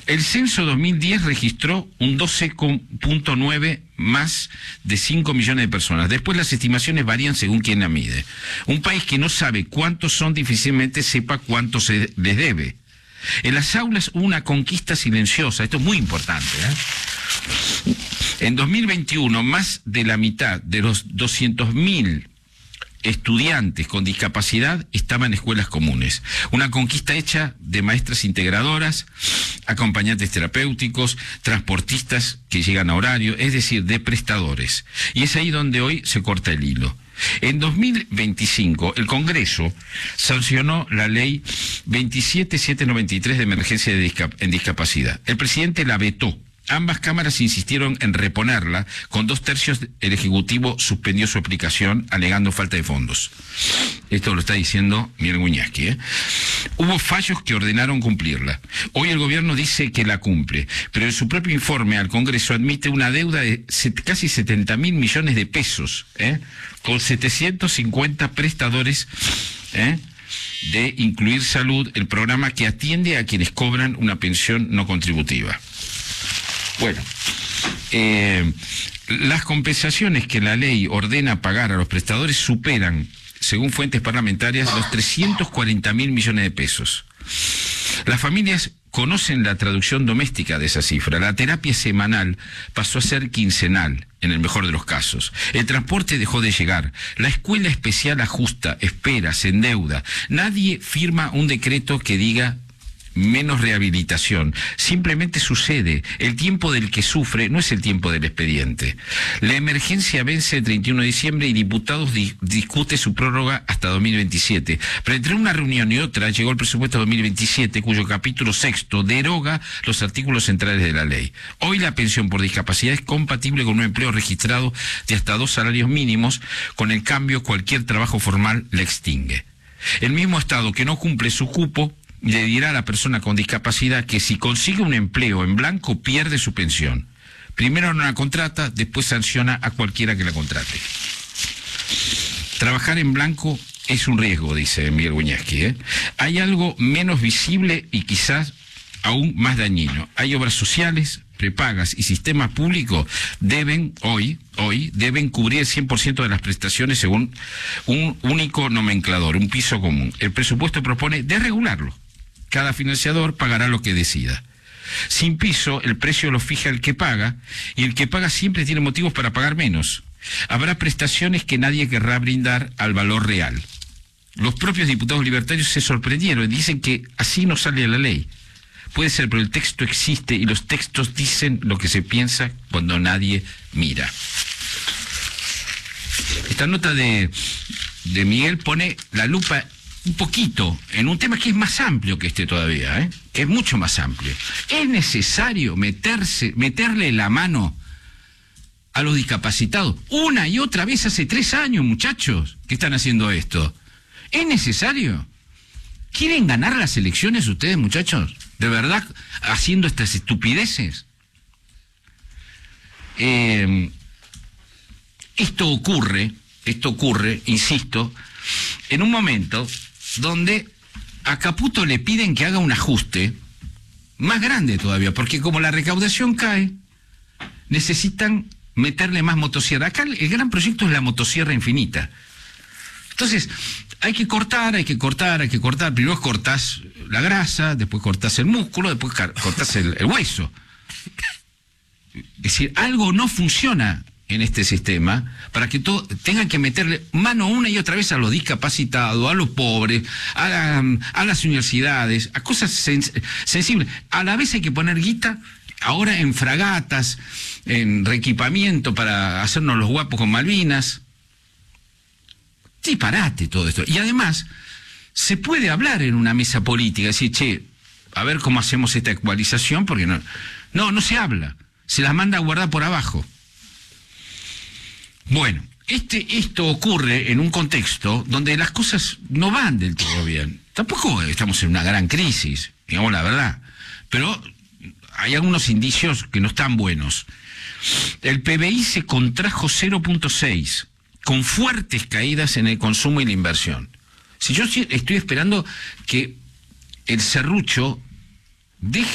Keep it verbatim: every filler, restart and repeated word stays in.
El censo dos mil diez registró un doce punto nueve más de cinco millones de personas. Después las estimaciones varían según quien la mide. Un país que no sabe cuántos son difícilmente sepa cuánto se les debe. En las aulas hubo una conquista silenciosa, esto es muy importante, ¿eh? En dos mil veintiuno, más de la mitad de los doscientos mil estudiantes con discapacidad estaban en escuelas comunes. Una conquista hecha de maestras integradoras, acompañantes terapéuticos, transportistas que llegan a horario, es decir, de prestadores. Y es ahí donde hoy se corta el hilo. En dos mil veinticinco, el Congreso sancionó la ley veintisiete mil setecientos noventa y tres de emergencia de discap- en discapacidad. El presidente la vetó. Ambas cámaras insistieron en reponerla. Con dos tercios el Ejecutivo suspendió su aplicación alegando falta de fondos. Esto lo está diciendo Miguel Wiñaski, ¿eh? Hubo fallos que ordenaron cumplirla. Hoy el gobierno dice que la cumple, pero en su propio informe al Congreso admite una deuda de set, casi setenta mil millones de pesos, ¿eh? Con setecientos cincuenta prestadores, ¿eh? de Incluir Salud, el programa que atiende a quienes cobran una pensión no contributiva. Bueno, eh, las compensaciones que la ley ordena pagar a los prestadores superan, según fuentes parlamentarias, los trescientos cuarenta mil millones de pesos. Las familias conocen la traducción doméstica de esa cifra. La terapia semanal pasó a ser quincenal, en el mejor de los casos. El transporte dejó de llegar. La escuela especial ajusta, espera, se endeuda. Nadie firma un decreto que diga menos rehabilitación. Simplemente sucede. El tiempo del que sufre no es el tiempo del expediente. La emergencia vence el treinta y uno de diciembre y diputados di discute su prórroga hasta dos mil veintisiete. Pero entre una reunión y otra llegó el presupuesto dos mil veintisiete, cuyo capítulo sexto deroga los artículos centrales de la ley. Hoy la pensión por discapacidad es compatible con un empleo registrado de hasta dos salarios mínimos. Con el cambio, cualquier trabajo formal la extingue. El mismo Estado que no cumple su cupo le dirá a la persona con discapacidad que si consigue un empleo en blanco pierde su pensión. Primero no la contrata, después sanciona a cualquiera que la contrate. Trabajar en blanco es un riesgo, dice Miguel Wiñaski, ¿eh? Hay algo menos visible y quizás aún más dañino. Hay obras sociales, prepagas y sistemas públicos deben, hoy, hoy, deben cubrir el cien por ciento de las prestaciones según un único nomenclador, un piso común. El presupuesto propone desregularlo. Cada financiador pagará lo que decida. Sin piso, el precio lo fija el que paga, y el que paga siempre tiene motivos para pagar menos. Habrá prestaciones que nadie querrá brindar al valor real. Los propios diputados libertarios se sorprendieron y dicen que así no sale la ley. Puede ser, pero el texto existe y los textos dicen lo que se piensa cuando nadie mira. Esta nota de, de Miguel pone la lupa un poquito en un tema que es más amplio que este todavía, ¿eh? Que es mucho más amplio. ¿Es necesario meterse, meterle la mano a los discapacitados una y otra vez hace tres años, muchachos, que están haciendo esto? ¿Es necesario? ¿Quieren ganar las elecciones ustedes, muchachos? ¿De verdad haciendo estas estupideces? Eh, esto ocurre, esto ocurre, insisto, en un momento donde a Caputo le piden que haga un ajuste más grande todavía, porque como la recaudación cae, necesitan meterle más motosierra. Acá el gran proyecto es la motosierra infinita. Entonces, hay que cortar, hay que cortar, hay que cortar. Primero cortás la grasa, después cortás el músculo, después cortás el, el hueso. Es decir, algo no funciona en este sistema para que todo, tengan que meterle mano una y otra vez a los discapacitados, a los pobres, a, la, a las universidades, a cosas sens sensibles. A la vez hay que poner guita ahora en fragatas, en reequipamiento para hacernos los guapos con Malvinas. Disparate todo esto. Y además, se puede hablar en una mesa política, decir, che, a ver cómo hacemos esta ecualización, porque no, no, no se habla. Se las manda a guardar por abajo. Bueno, este, esto ocurre en un contexto donde las cosas no van del todo bien. Tampoco estamos en una gran crisis, digamos la verdad, pero hay algunos indicios que no están buenos. El P B I se contrajo cero punto seis, con fuertes caídas en el consumo y la inversión. Si yo estoy esperando que el serrucho deje